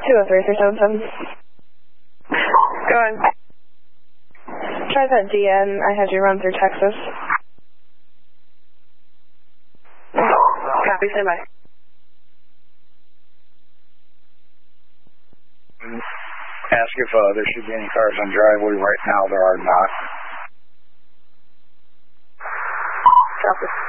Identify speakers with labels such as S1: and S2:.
S1: 203-377.
S2: Go ahead.
S1: Try that DN I had you run through Texas.
S2: Copy, stand by.
S3: Ask if there should be any cars on driveway. Right now there are not.
S2: Copy.